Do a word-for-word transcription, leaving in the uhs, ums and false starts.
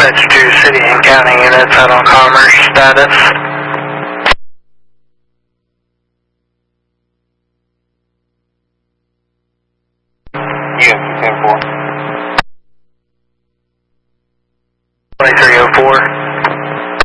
Dispatch to city and county units out on Commerce status. Unit ten four.